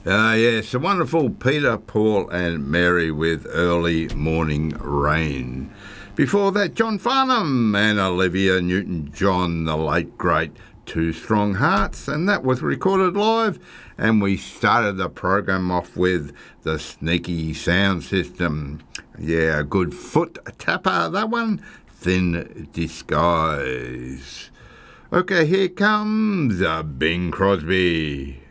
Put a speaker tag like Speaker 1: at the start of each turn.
Speaker 1: Yes, the wonderful Peter, Paul and Mary with Early Morning Rain. Before that, John Farnham and Olivia Newton-John, the late great Two Strong Hearts, and that was recorded live. And we started the program off with the Sneaky Sound System. Yeah, a good foot tapper, that one. Thin Disguise. Okay, here comes Bing Crosby.